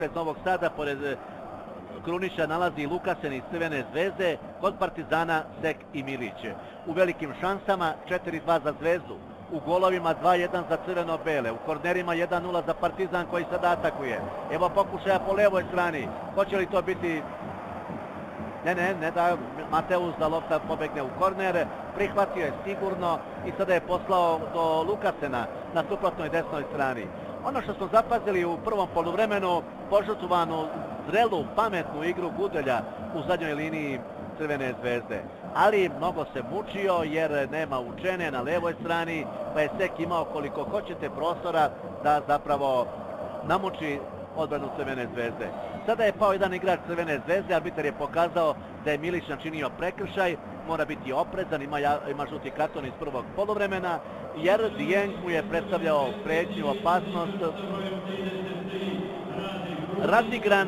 iz Novog Sada, pored Krunića nalazi Lukasen iz Crvene zvezde, kod Partizana Sek i Milić. U velikim šansama 4-2 za Zvezdu, u golovima 2-1 za crveno-bele, u kornerima 1-0 za Partizan koji sada atakuje. Evo pokušaja po levoj strani, hoće li to biti... Ne da Mateus da lopta pobegne u korner, prihvatio je sigurno i sada je poslao do Lukasena na suprotnoj desnoj strani. Ono što smo zapazili u prvom poluvremenu, požrtvovanu, zrelu, pametnu igru Gudelja u zadnjoj liniji Crvene zvezde. Ali mnogo se mučio jer nema Učene na levoj strani, pa je Sek imao koliko hoćete prostora da zapravo namuči odbranu Crvene zvezde. Sada je pao jedan igrač Crvene zvezde, arbitar je pokazao da je Milić načinio prekršaj, mora biti oprezan, ima žuti karton iz prvog poluvremena, jer Dieng mu je predstavljao pretnju, opasnost. Razigran.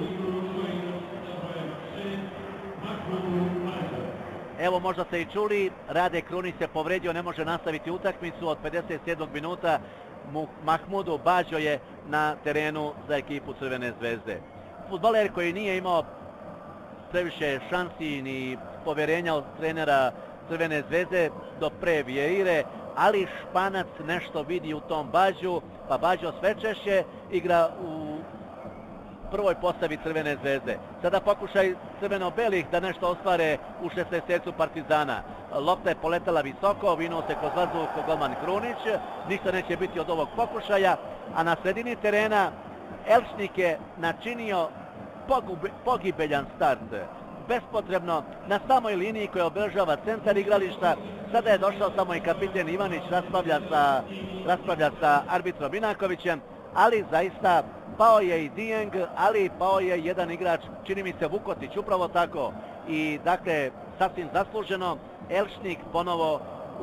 Evo, možda ste i čuli, Rade Krunić se povredio, ne može nastaviti utakmicu od 57. minuta. Mahmudu Bađo je na terenu za ekipu Crvene zvezde. Fudbaler koji nije imao previše šansi ni poverenja od trenera Crvene zvezde do pre Vieire, ali Španac nešto vidi u tom Bađu, pa Bađo sve češće igra u prvoj postavi Crvene zvezde. Sada pokušaj crveno-belih da nešto ostvare u 16. Partizana. Lopta je poletala visoko, vinuo se kroz vazduh golman Krunić, ništa neće biti od ovog pokušaja, a na sredini terena Elšnik je načinio pogibeljan start. Bespotrebno na samoj liniji koja obeležava centar igrališta. Sada je došao samo i kapiten Ivanić, raspravlja sa arbitrom Minakovićem, ali zaista pao je i Dieng, ali pao je jedan igrač, čini mi se Vukotić, upravo tako. I dakle, sasvim zasluženo, Elšnik ponovo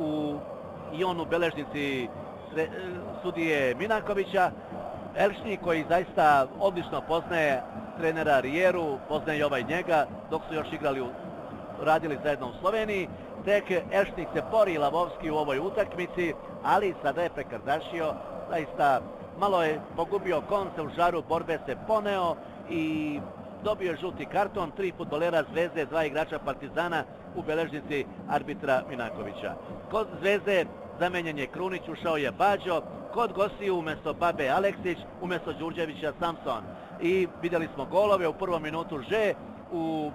i on u beležnici sudije Minakovića. Elšnik koji zaista odlično poznaje trenera Rijeru, poznaje i ovaj njega, dok su još radili zajedno u Sloveniji. Tek Elšnik se bori lavovski u ovoj utakmici, ali sada je prekardašio, zaista malo je pogubio konce, u žaru borbe se poneo i dobio žuti karton. 3 fudbalera Zvezde, 2 igrača Partizana u beležnici arbitra Minakovića. Kod Zvezde zamenjen je Krunić, ušao je Bađo, kod gostiju umjesto Babe Aleksić, umjesto Đurđevića Samson. I vidjeli smo golove, u prvom minutu Že, u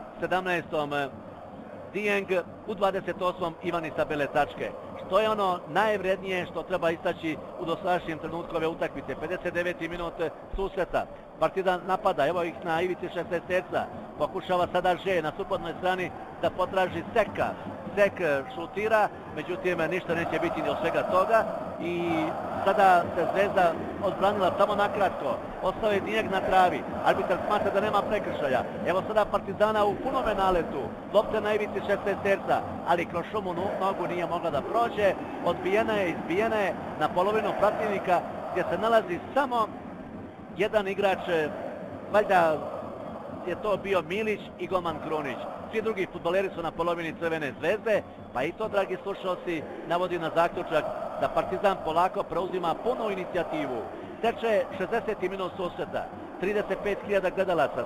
17. Dieng, u 28. Ivanisa Beletačke. Što je ono najvrednije što treba istaći u dosadašnjem trenutku ove utakmice. 59. minut susreta. Partizan napada, evo ih na ivici 16. Pokušava sada Že na suprotnoj strani da potraži Seka. Sek šutira, međutim ništa neće biti ni od svega toga i sada se Zvezda odbranila samo nakratko. Ostao je Dieng na travi, arbitar smatra da nema prekršaja. Evo sada Partizana u punome naletu, lopta na ivici 16. ali kroz šumu nogu nije mogla da prođe, odbijena je, izbijena je na polovinu protivnika gdje se nalazi samo jedan igrač, valjda je to bio Milić i golman Krunić. Svi drugi fudbaleri su na polovini Crvene zvezde, pa i to, dragi slušalci, navodi na zaključak da Partizan polako preuzima punu inicijativu. Teče 60. minut susreta, 35.000 gledalaca,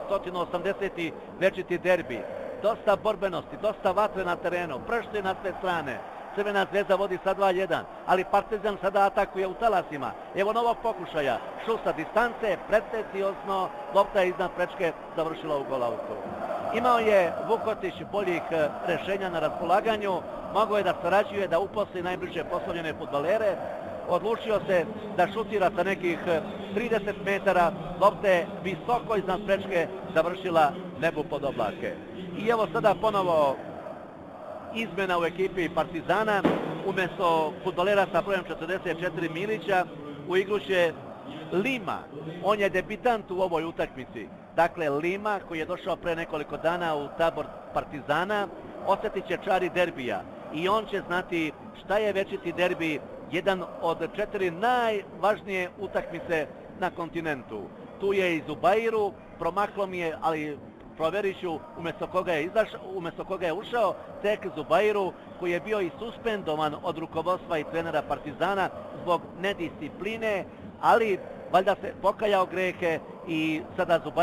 180. večiti derbi, dosta borbenosti, dosta vatre na terenu, pršti na sve strane. Crvena zvezda vodi sa 2-1, ali Partizan sada atakuje u talasima. Evo novog pokušaja, šut sa distance, pretencijozno, lopta je iznad prečke, završila u golautu. Imao je Vukotić boljih rešenja na raspolaganju, mogao je da sarađuje, da uposli najbliže poslovljene fudbalere, odlučio se da šutira sa nekih 30 metara, lopta je visoko iznad prečke, završila nebu pod oblake. I evo sada ponovo izmena u ekipi Partizana, umjesto fudbalera sa brojem 44 Milića, u igru će Lima. On je debitant u ovoj utakmici. Dakle, Lima, koji je došao pre nekoliko dana u tabor Partizana, osjetit će čari derbija i on će znati šta je večiti derbi, jedan od 4 najvažnije utakmice na kontinentu. Tu je i Zubairu, promaklo mi je, ali provjerit ću umjesto koga je ušao, tek Zubairu, koji je bio i suspendovan od rukovodstva i trenera Partizana zbog nediscipline, ali valjda se pokajao grehe i sada Zubairu